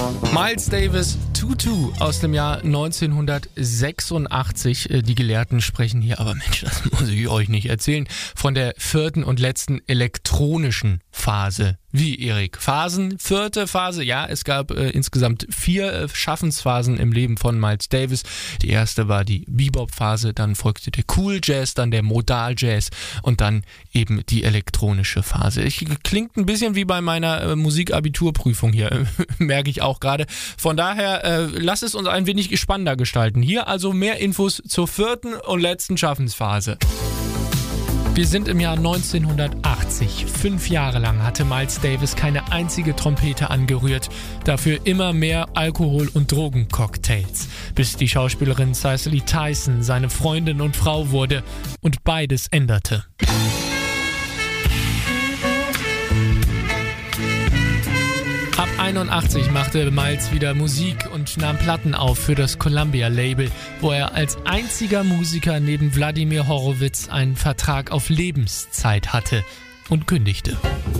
Miles Davis, Tutu aus dem Jahr 1986. Die Gelehrten sprechen hier, aber Mensch, das muss ich euch nicht erzählen, von der vierten und letzten elektronischen Phase. Wie, Erik? Phasen? Vierte Phase? Ja, es gab insgesamt 4 Schaffensphasen im Leben von Miles Davis. Die erste war die Bebop-Phase, dann folgte der Cool Jazz, dann der Modal Jazz und dann eben die elektronische Phase. Klingt ein bisschen wie bei meiner Musikabiturprüfung hier, merke ich auch gerade. Von daher, lass es uns ein wenig spannender gestalten. Hier also mehr Infos zur vierten und letzten Schaffensphase. Wir sind im Jahr 1980. 5 Jahre lang hatte Miles Davis keine einzige Trompete angerührt. Dafür immer mehr Alkohol- und Drogencocktails. Bis die Schauspielerin Cicely Tyson seine Freundin und Frau wurde und beides änderte. Ab 81 machte Miles wieder Musik und nahm Platten auf für das Columbia-Label, wo er als einziger Musiker neben Wladimir Horowitz einen Vertrag auf Lebenszeit hatte und kündigte.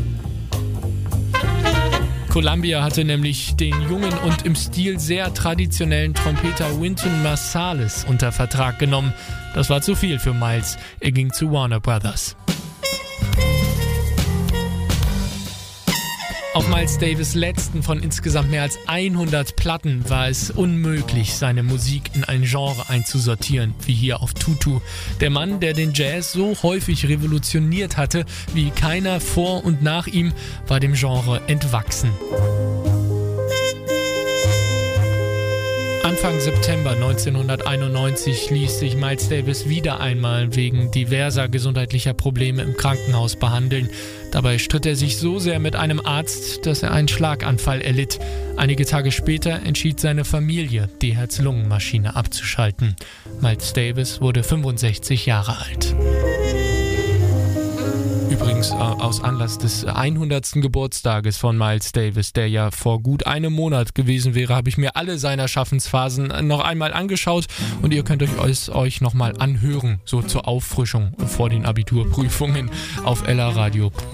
Columbia hatte nämlich den jungen und im Stil sehr traditionellen Trompeter Wynton Marsalis unter Vertrag genommen. Das war zu viel für Miles. Er ging zu Warner Brothers. Auf Miles Davis' letzten von insgesamt mehr als 100 Platten war es unmöglich, seine Musik in ein Genre einzusortieren, wie hier auf Tutu. Der Mann, der den Jazz so häufig revolutioniert hatte, wie keiner vor und nach ihm, war dem Genre entwachsen. Anfang September 1991 ließ sich Miles Davis wieder einmal wegen diverser gesundheitlicher Probleme im Krankenhaus behandeln. Dabei stritt er sich so sehr mit einem Arzt, dass er einen Schlaganfall erlitt. Einige Tage später entschied seine Familie, die Herz-Lungen-Maschine abzuschalten. Miles Davis wurde 65 Jahre alt. Übrigens aus Anlass des 100. Geburtstages von Miles Davis, der ja vor gut einem Monat gewesen wäre, habe ich mir alle seiner Schaffensphasen noch einmal angeschaut und ihr könnt euch nochmal anhören, so zur Auffrischung vor den Abiturprüfungen auf LRadio.